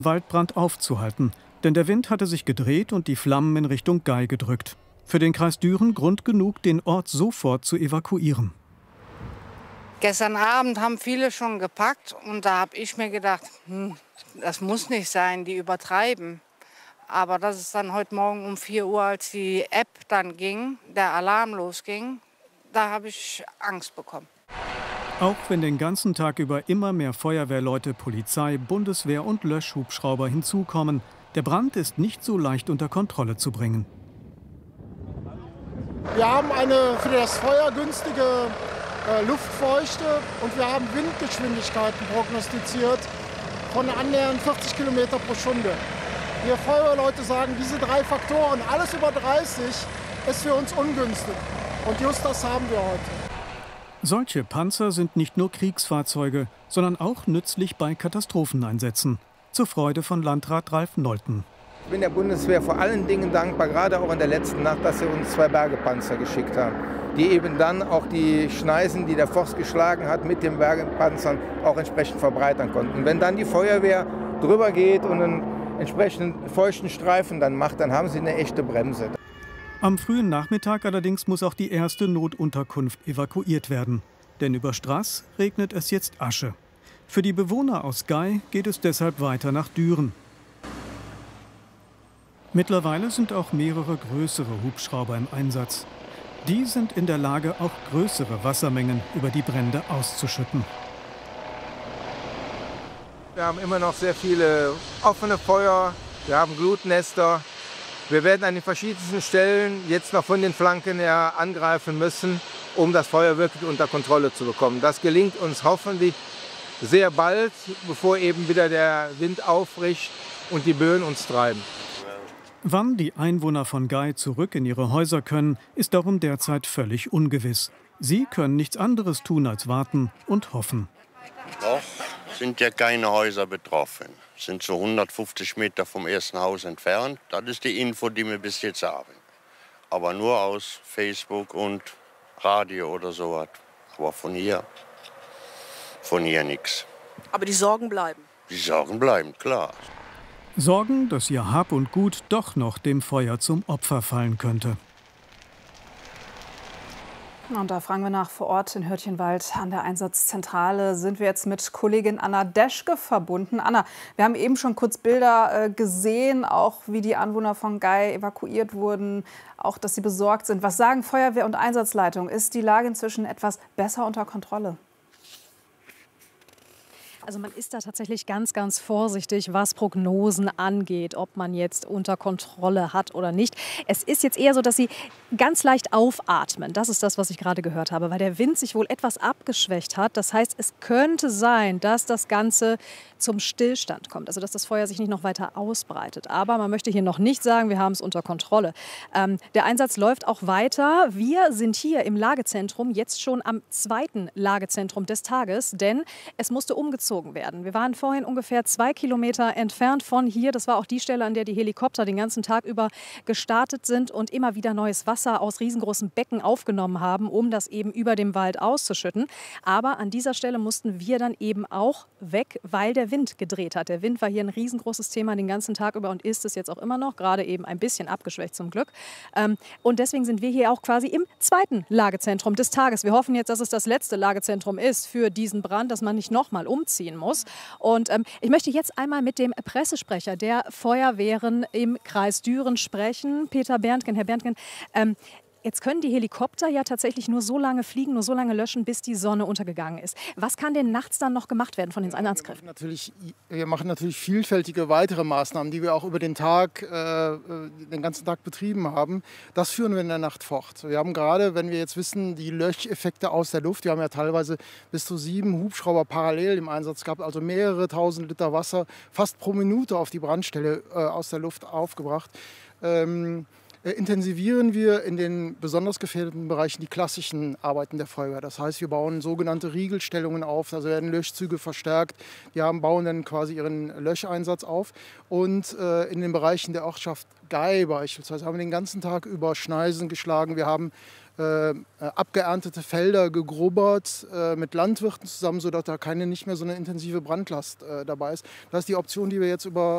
Waldbrand aufzuhalten, denn der Wind hatte sich gedreht und die Flammen in Richtung Gay gedrückt. Für den Kreis Düren Grund genug, den Ort sofort zu evakuieren. Gestern Abend haben viele schon gepackt und da habe ich mir gedacht, das muss nicht sein, die übertreiben. Aber dass es dann heute Morgen um 4 Uhr, als die App dann ging, der Alarm losging, da habe ich Angst bekommen. Auch wenn den ganzen Tag über immer mehr Feuerwehrleute, Polizei, Bundeswehr und Löschhubschrauber hinzukommen, der Brand ist nicht so leicht unter Kontrolle zu bringen. Wir haben eine für das Feuer günstige Luftfeuchte und wir haben Windgeschwindigkeiten prognostiziert von annähernd 40 Kilometer pro Stunde. Wir Feuerwehrleute sagen, diese 3 Faktoren, alles über 30, ist für uns ungünstig. Und just das haben wir heute. Solche Panzer sind nicht nur Kriegsfahrzeuge, sondern auch nützlich bei Katastropheneinsätzen. Zur Freude von Landrat Ralf Nolten. Ich bin der Bundeswehr vor allen Dingen dankbar, gerade auch in der letzten Nacht, dass sie uns 2 Bergepanzer geschickt haben, die eben dann auch die Schneisen, die der Forst geschlagen hat, mit den Bergepanzern auch entsprechend verbreitern konnten. Und wenn dann die Feuerwehr drüber geht und einen entsprechenden feuchten Streifen dann macht, dann haben sie eine echte Bremse. Am frühen Nachmittag allerdings muss auch die erste Notunterkunft evakuiert werden. Denn über Straß regnet es jetzt Asche. Für die Bewohner aus Gay geht es deshalb weiter nach Düren. Mittlerweile sind auch mehrere größere Hubschrauber im Einsatz. Die sind in der Lage, auch größere Wassermengen über die Brände auszuschütten. Wir haben immer noch sehr viele offene Feuer, wir haben Glutnester. Wir werden an den verschiedensten Stellen jetzt noch von den Flanken her angreifen müssen, um das Feuer wirklich unter Kontrolle zu bekommen. Das gelingt uns hoffentlich sehr bald, bevor eben wieder der Wind aufbricht und die Böen uns treiben. Wann die Einwohner von Gay zurück in ihre Häuser können, ist darum derzeit völlig ungewiss. Sie können nichts anderes tun als warten und hoffen. Noch sind ja keine Häuser betroffen. Sind so 150 Meter vom ersten Haus entfernt. Das ist die Info, die wir bis jetzt haben. Aber nur aus Facebook und Radio oder sowas. Aber von hier nichts. Aber die Sorgen bleiben? Die Sorgen bleiben, klar. Sorgen, dass ihr Hab und Gut doch noch dem Feuer zum Opfer fallen könnte. Und da fragen wir nach vor Ort in Hürtchenwald an der Einsatzzentrale. Sind wir jetzt mit Kollegin Anna Deschke verbunden. Anna, wir haben eben schon kurz Bilder gesehen, auch wie die Anwohner von Gay evakuiert wurden, auch dass sie besorgt sind. Was sagen Feuerwehr und Einsatzleitung? Ist die Lage inzwischen etwas besser unter Kontrolle? Also man ist da tatsächlich ganz, ganz vorsichtig, was Prognosen angeht, ob man jetzt unter Kontrolle hat oder nicht. Es ist jetzt eher so, dass sie ganz leicht aufatmen. Das ist das, was ich gerade gehört habe, weil der Wind sich wohl etwas abgeschwächt hat. Das heißt, es könnte sein, dass das Ganze zum Stillstand kommt, also dass das Feuer sich nicht noch weiter ausbreitet. Aber man möchte hier noch nicht sagen, wir haben es unter Kontrolle. Der Einsatz läuft auch weiter. Wir sind hier im Lagezentrum, jetzt schon am 2. Lagezentrum des Tages, denn es musste umgezogen werden. Wir waren vorhin ungefähr 2 Kilometer entfernt von hier. Das war auch die Stelle, an der die Helikopter den ganzen Tag über gestartet sind und immer wieder neues Wasser aus riesengroßen Becken aufgenommen haben, um das eben über dem Wald auszuschütten. Aber an dieser Stelle mussten wir dann eben auch weg, weil der Wind gedreht hat. Der Wind war hier ein riesengroßes Thema den ganzen Tag über und ist es jetzt auch immer noch, gerade eben ein bisschen abgeschwächt zum Glück. Und deswegen sind wir hier auch quasi im 2. Lagezentrum des Tages. Wir hoffen jetzt, dass es das letzte Lagezentrum ist für diesen Brand, dass man nicht nochmal umziehen muss. Und ich möchte jetzt einmal mit dem Pressesprecher der Feuerwehren im Kreis Düren sprechen, Peter Berntgen. Herr Berntgen, jetzt können die Helikopter ja tatsächlich nur so lange fliegen, nur so lange löschen, bis die Sonne untergegangen ist. Was kann denn nachts dann noch gemacht werden von den Einsatzkräften? Wir machen natürlich vielfältige weitere Maßnahmen, die wir auch über den Tag, den ganzen Tag betrieben haben. Das führen wir in der Nacht fort. Wir haben gerade, wenn wir jetzt wissen, die Löscheffekte aus der Luft, wir haben ja teilweise bis zu 7 Hubschrauber parallel im Einsatz gehabt, also mehrere tausend Liter Wasser fast pro Minute auf die Brandstelle aus der Luft aufgebracht. Intensivieren wir in den besonders gefährdeten Bereichen die klassischen Arbeiten der Feuerwehr. Das heißt, wir bauen sogenannte Riegelstellungen auf, also werden Löschzüge verstärkt. Wir bauen dann quasi ihren Löscheinsatz auf. Und in den Bereichen der Ortschaft Gay beispielsweise haben wir den ganzen Tag über Schneisen geschlagen. Wir haben abgeerntete Felder gegrubbert mit Landwirten zusammen, sodass da nicht mehr so eine intensive Brandlast dabei ist. Das ist die Option, die wir jetzt über